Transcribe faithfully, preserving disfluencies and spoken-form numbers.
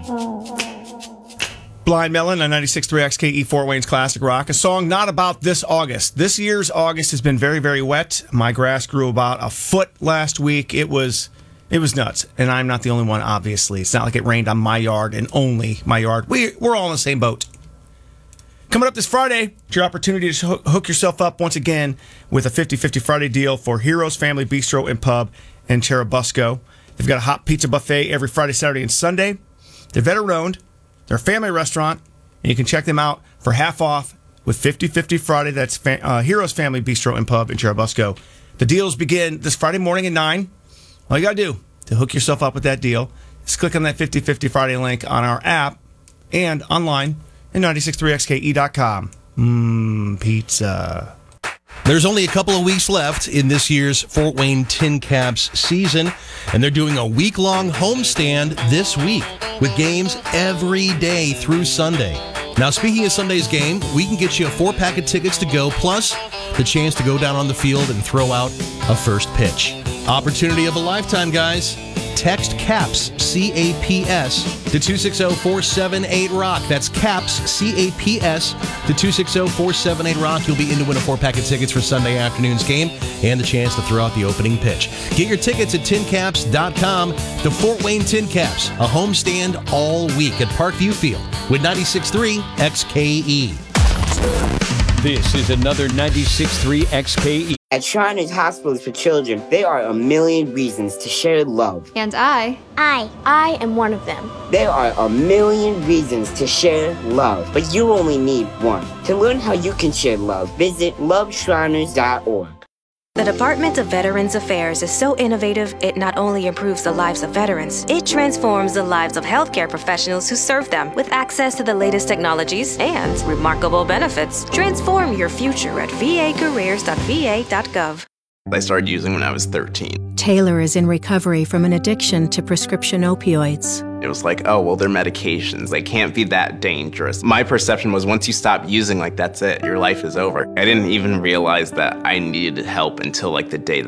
Blind Melon on ninety-six point three X K E, Fort Wayne's Classic Rock. A song not about this August. This year's August has been very, very wet. My grass grew about a foot last week. It was it was nuts. And I'm not the only one, obviously. It's not like it rained on my yard and only my yard. We, we're all in the same boat. Coming up this Friday, it's your opportunity to hook yourself up once again with a fifty-fifty Friday deal for Heroes Family Bistro and Pub in Churubusco. They've got a hot pizza buffet every Friday, Saturday, and Sunday. They're veteran-owned. They're a family restaurant, and you can check them out for half off with fifty-fifty Friday. That's fa- uh, Heroes Family Bistro and Pub in Churubusco. The deals begin this Friday morning at nine. All you got to do to hook yourself up with that deal is click on that fifty-fifty Friday link on our app and online at ninety-six point three X K E dot com. Mmm, pizza. There's only a couple of weeks left in this year's Fort Wayne Tin Caps season, and they're doing a week-long homestand this week with games every day through Sunday. Now, speaking of Sunday's game, we can get you a four-pack of tickets to go, plus the chance to go down on the field and throw out a first pitch. Opportunity of a lifetime, guys. Text CAPS, C A P S, to two six zero, four seven eight, ROCK. That's CAPS, C A P S, to two six zero, four seven eight, ROCK. You'll be in to win a four-pack of tickets for Sunday afternoon's game and the chance to throw out the opening pitch. Get your tickets at tin caps dot com. The Fort Wayne Tin Caps, a homestand all week at Parkview Field with ninety-six point three X K E. This is another ninety-six point three X K E. At Shriners Hospitals for Children, there are a million reasons to share love. And I, I, I am one of them. There are a million reasons to share love, but you only need one. To learn how you can share love, visit love shriners dot org. The Department of Veterans Affairs is so innovative, it not only improves the lives of veterans, it transforms the lives of healthcare professionals who serve them with access to the latest technologies and remarkable benefits. Transform your future at v a careers dot v a dot gov. I started using when I was thirteen. Taylor is in recovery from an addiction to prescription opioids. It was like, oh, well, they're medications. They can't be that dangerous. My perception was once you stop using, like, that's it. Your life is over. I didn't even realize that I needed help until, like, the day that